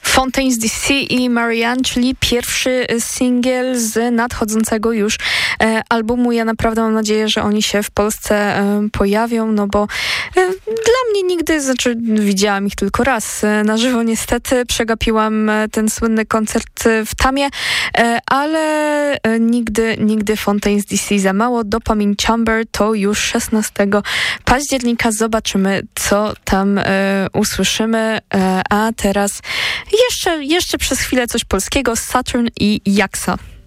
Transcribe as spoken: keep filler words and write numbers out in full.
Fontaines D C i Marianne, czyli pierwszy singiel z nadchodzącego już e, albumu. Ja naprawdę mam nadzieję, że oni się w Polsce e, pojawią, no bo e, dla mnie nigdy, znaczy widziałam ich tylko raz e, na żywo niestety, przegapiłam e, ten słynny koncert e, w Tamie, e, ale e, nigdy, nigdy Fontaines D C za mało. Dopamine Chamber to już szesnastego października. Zobaczymy, co tam e, usłyszymy, e, a teraz Jeszcze, jeszcze przez chwilę coś polskiego. Saturn i Jaksa.